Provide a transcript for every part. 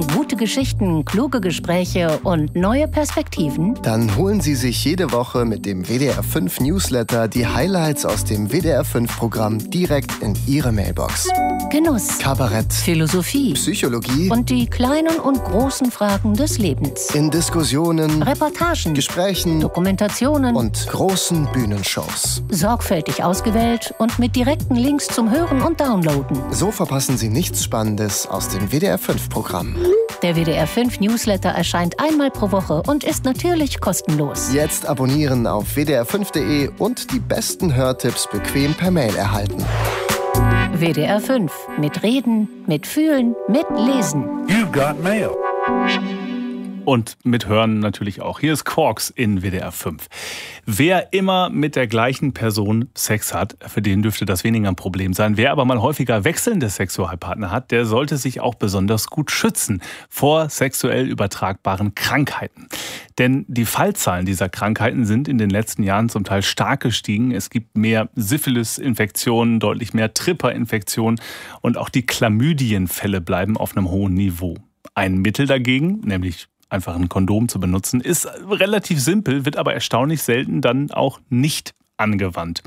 gute Geschichten, kluge Gespräche und neue Perspektiven? Dann holen Sie sich jede Woche mit dem WDR 5 Newsletter die Highlights aus dem WDR 5 Programm direkt in Ihre Mailbox. Genuss, Kabarett, Philosophie Psychologie und die kleinen und großen Fragen des Lebens. in Diskussionen, Reportagen, Gesprächen Dokumentationen und großen Bühnenshows. sorgfältig ausgewählt und mit direkten Links zum Hören und Downloaden. So verpassen Sie nichts Spannendes aus dem WDR 5 Programm. Der WDR 5 Newsletter erscheint einmal pro Woche und ist natürlich kostenlos. Jetzt abonnieren auf wdr5.de und die besten Hörtipps bequem per Mail erhalten. WDR 5. Mit Reden, mit Fühlen, mit Lesen. You've got mail. Und mit Hören natürlich auch. Hier ist Quarks in WDR 5. Wer immer mit der gleichen Person Sex hat, für den dürfte das weniger ein Problem sein. Wer aber mal häufiger wechselnde Sexualpartner hat, der sollte sich auch besonders gut schützen vor sexuell übertragbaren Krankheiten. Denn die Fallzahlen dieser Krankheiten sind in den letzten Jahren zum Teil stark gestiegen. Es gibt mehr Syphilis-Infektionen, deutlich mehr Tripper-Infektionen und auch die Chlamydienfälle bleiben auf einem hohen Niveau. Ein Mittel dagegen, nämlich einfach ein Kondom zu benutzen, ist relativ simpel, wird aber erstaunlich selten dann auch nicht angewandt.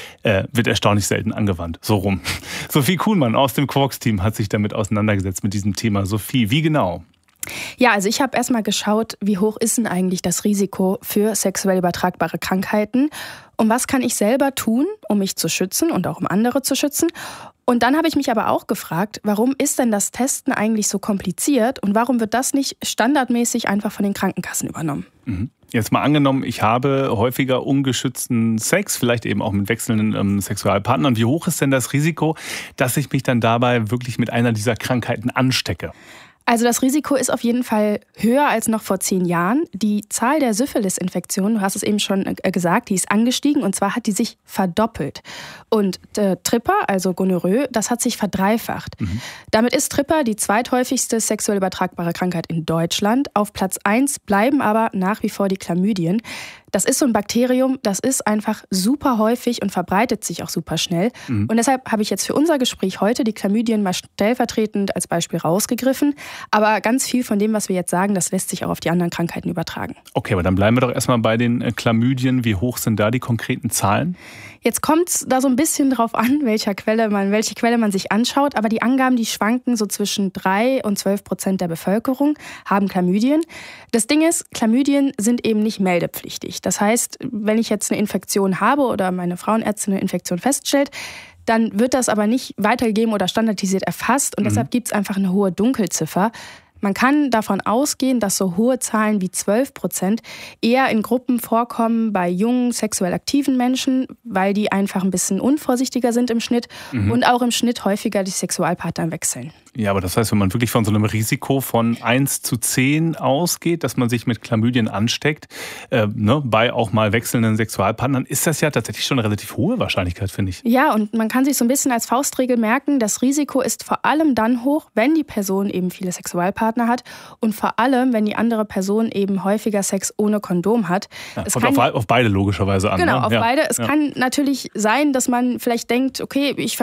So rum. Sophie Kuhlmann aus dem Quarks-Team hat sich damit auseinandergesetzt mit diesem Thema. Sophie, wie genau? Ja, also ich habe erstmal geschaut, wie hoch ist denn eigentlich das Risiko für sexuell übertragbare Krankheiten und was kann ich selber tun, um mich zu schützen und auch um andere zu schützen. Und dann habe ich mich aber auch gefragt, warum ist denn das Testen eigentlich so kompliziert und warum wird das nicht standardmäßig einfach von den Krankenkassen übernommen? Jetzt mal angenommen, ich habe häufiger ungeschützten Sex, vielleicht eben auch mit wechselnden Sexualpartnern. Wie hoch ist denn das Risiko, dass ich mich dann dabei wirklich mit einer dieser Krankheiten anstecke? Also das Risiko ist auf jeden Fall höher als noch vor 10 Jahren. Die Zahl der Syphilis-Infektionen, du hast es eben schon gesagt, die ist angestiegen und zwar hat die sich verdoppelt. Und Tripper, also Gonorrhoe, das hat sich verdreifacht. Damit ist Tripper die zweithäufigste sexuell übertragbare Krankheit in Deutschland. Auf Platz 1 bleiben aber nach wie vor die Chlamydien. Das ist so ein Bakterium, das ist einfach super häufig und verbreitet sich auch super schnell. Und deshalb habe ich jetzt für unser Gespräch heute die Chlamydien mal stellvertretend als Beispiel rausgegriffen. Aber ganz viel von dem, was wir jetzt sagen, das lässt sich auch auf die anderen Krankheiten übertragen. Okay, aber dann bleiben wir doch erstmal bei den Chlamydien. Wie hoch sind da die konkreten Zahlen? Jetzt kommt es da so ein bisschen drauf an, welche Quelle man sich anschaut. Aber die Angaben, die schwanken so zwischen 3 und 12% der Bevölkerung haben Chlamydien. Das Ding ist, Chlamydien sind eben nicht meldepflichtig. Das heißt, wenn ich jetzt eine Infektion habe oder meine Frauenärztin eine Infektion feststellt, dann wird das aber nicht weitergegeben oder standardisiert erfasst. Und deshalb gibt es einfach eine hohe Dunkelziffer. Man kann davon ausgehen, dass so hohe Zahlen wie 12% eher in Gruppen vorkommen bei jungen, sexuell aktiven Menschen, weil die einfach ein bisschen unvorsichtiger sind im Schnitt und auch im Schnitt häufiger die Sexualpartner wechseln. Ja, aber das heißt, wenn man wirklich von so einem Risiko von 1:10 ausgeht, dass man sich mit Chlamydien ansteckt, bei auch mal wechselnden Sexualpartnern, ist das ja tatsächlich schon eine relativ hohe Wahrscheinlichkeit, finde ich. Ja, und man kann sich so ein bisschen als Faustregel merken, das Risiko ist vor allem dann hoch, wenn die Person eben viele Sexualpartner hat und vor allem, wenn die andere Person eben häufiger Sex ohne Kondom hat. Ja, kommt auf beide logischerweise an. Genau, ne? auf beide. Es kann natürlich sein, dass man vielleicht denkt, okay, ich